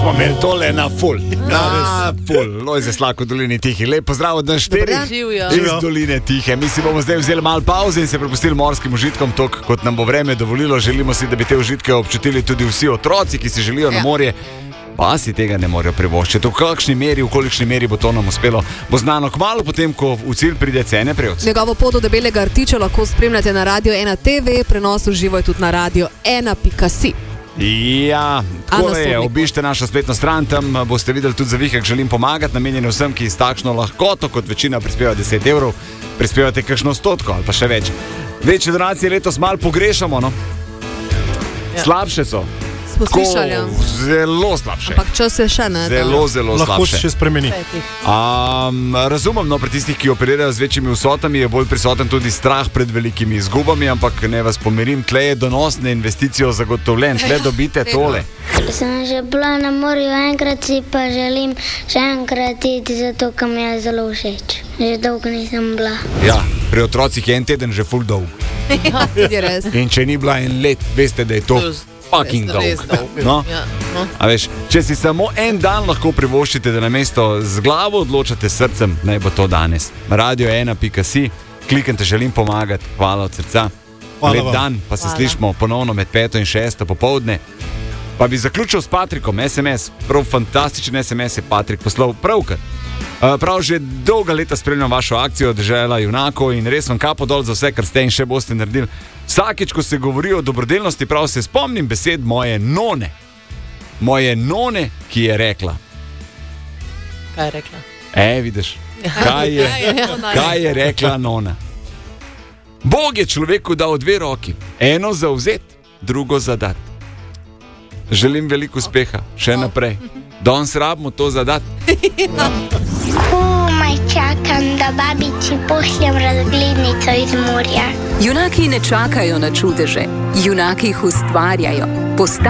smo imeli tole na full. Na full. Lojze Slak v Dolini Tihi. Lep pozdrav od nas 4 iz Doline Tihe. Mi si bomo zdaj vzeli malo pauze in se prepustili morskim užitkom, tok kot nam bo vreme dovolilo. Želimo si, da bi te užitke občutili tudi vsi otroci, ki si želijo na morje. Pa si tega ne morejo privoščiti. V kakšni meri, v kolikšni meri bo to nam uspelo, bo znano kmalu potem, ko v cilj pride Cene Prevc. Njegovo pot do Debelega rtiča lahko spremljate na Radio 1 TV, prenos v živo je tudi na Radio 1.si. Ja, tako je, obišite našo spletno stran, tam boste videli tudi zavihek Želim pomagati, namenjeni vsem, ki s takšno lahkoto, kot večina prispeva 10 evrov, prispevate kakšno 100 ali pa še več. Večje donacije letos malo pogrešamo, no? Slabše so. Zelo slabše. Ampak čas je še ne. Zelo slabše. Lahko se še spremeni. Razumem, no, pri tistih, ki operirajo z večjimi vsotami, je bolj prisoten tudi strah pred velikimi izgubami, ampak ne vas pomirim, tle je donosne investicijo zagotovljen, tle dobite tole. Sem že bila na morju enkrat, si pa želim še enkrat iti, zato ker mi je zelo všeč. Že dolgo nisem bila. Ja, pri otrocih je en teden že full dolg. Ja, tudi res. In če ni bila en let, veste, da je to fucking dolg. No? A veš, če si samo en dan lahko privoščite, da namesto z glavo odločate srcem, naj bo to danes. Radio 1.si, kliknite Želim pomagati, hvala od srca. Lep dan, pa se slišimo ponovno med 5 in 6 popoldne. Pa bi zaključil s Patrikom, SMS, prav fantastičen SMS je Patrik poslal pravkar. Prav že dolga leta spremljam vašo akcijo Dežela junakov in res vam kapo dol za vse, kar ste in še boste naredili. Vsakič, ko se govori o dobrodelnosti, prav se spomnim besed moje none. Moje none, ki je rekla. Kaj je rekla? Vidiš, kaj je rekla nona. Bog je človeku dal 2 roki, eno za vzet, drugo za dat. Želim veliko uspeha, še naprej. Danes rabimo to zadati. Komaj čakam, da babici pošljem razglednico iz morja. Junaki ne čakajo na čudeže, junaki jih ustvarjajo.